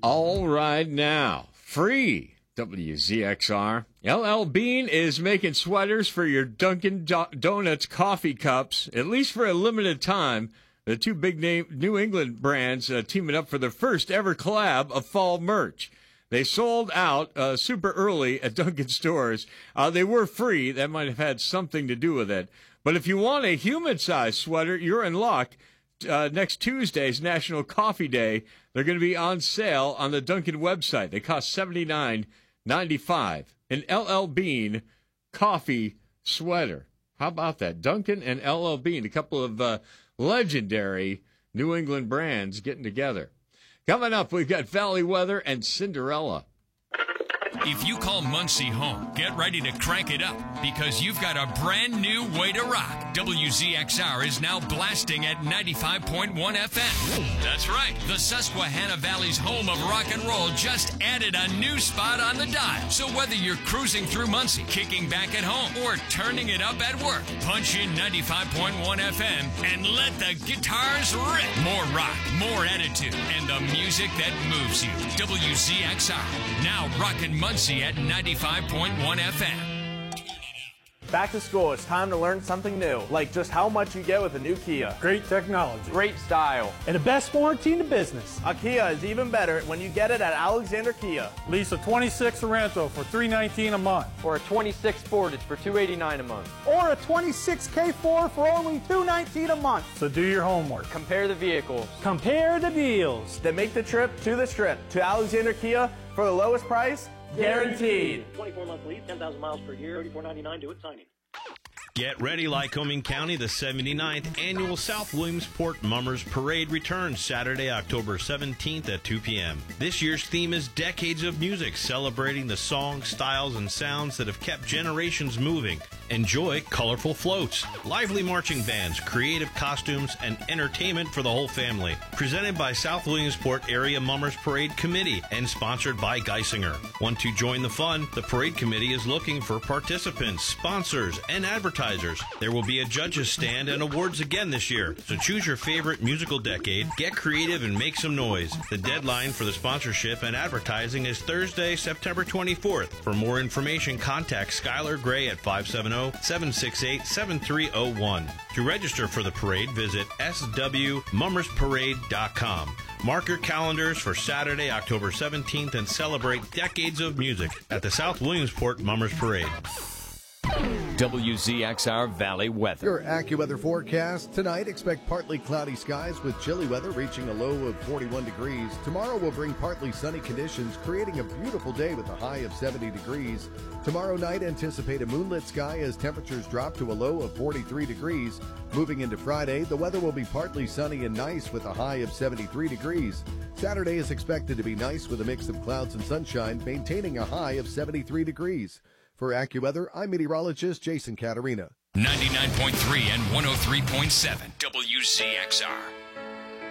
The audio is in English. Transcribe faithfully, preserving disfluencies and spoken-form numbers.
All right now, free W Z X R. L L Bean is making sweaters for your Dunkin' Do- Donuts coffee cups, at least for a limited time. The two big name New England brands uh, teaming up for their first ever collab of fall merch. They sold out uh, super early at Dunkin' stores. Uh, they were free. That might have had something to do with it. But if you want a human-sized sweater, you're in luck. Uh, next Tuesday's National Coffee Day, they're going to be on sale on the Dunkin' website. They cost seventy-nine ninety-five. An L L Bean coffee sweater. How about that? Dunkin' and L L Bean, a couple of uh, legendary New England brands getting together. Coming up, we've got Valley Weather and Cinderella. If you call Muncie home, get ready to crank it up because you've got a brand new way to rock. W Z X R is now blasting at ninety-five point one F M. That's right. The Susquehanna Valley's home of rock and roll just added a new spot on the dial. So whether you're cruising through Muncie, kicking back at home, or turning it up at work, punch in ninety-five point one F M and let the guitars rip. More rock, more attitude, and the music that moves you. W Z X R, now rockin' Muncie at ninety-five point one F M. Back to school, it's time to learn something new, like just how much you get with a new Kia. Great technology. Great style. And the best warranty in the business. A Kia is even better when you get it at Alexander Kia. Lease a twenty-six Sorento for three hundred nineteen dollars a month. Or a twenty-six Sportage for two hundred eighty-nine dollars a month. Or a twenty-six K four for only two hundred nineteen dollars a month. So do your homework. Compare the vehicles. Compare the deals. Then make the trip to the Strip to Alexander Kia for the lowest price, guaranteed. twenty-four month lease, ten thousand miles per year, thirty-four ninety-nine due at signing. Get ready, Lycoming County. The seventy-ninth Annual South Williamsport Mummers Parade returns Saturday, October seventeenth at two p.m. This year's theme is Decades of Music, celebrating the songs, styles, and sounds that have kept generations moving. Enjoy colorful floats, lively marching bands, creative costumes, and entertainment for the whole family. Presented by South Williamsport Area Mummers Parade Committee and sponsored by Geisinger. Want to join the fun? The Parade Committee is looking for participants, sponsors, and advertisers. There will be a judges stand and awards again this year, so choose your favorite musical decade, get creative, and make some noise. The deadline for the sponsorship and advertising is Thursday, September twenty-fourth. For more information, contact Skylar Gray at five seven zero, seven six eight, seven three zero one. To register for the parade, visit s w mummers parade dot com. Mark your calendars for Saturday, October seventeenth, and celebrate decades of music at the South Williamsport Mummers Parade. W Z X R Valley Weather. Your AccuWeather forecast. Tonight, expect partly cloudy skies with chilly weather reaching a low of forty-one degrees. Tomorrow will bring partly sunny conditions, creating a beautiful day with a high of seventy degrees. Tomorrow night, anticipate a moonlit sky as temperatures drop to a low of forty-three degrees. Moving into Friday, the weather will be partly sunny and nice with a high of seventy-three degrees. Saturday is expected to be nice with a mix of clouds and sunshine, maintaining a high of seventy-three degrees. For AccuWeather, I'm meteorologist Jason Caterina. ninety-nine point three and one oh three point seven W Z X R.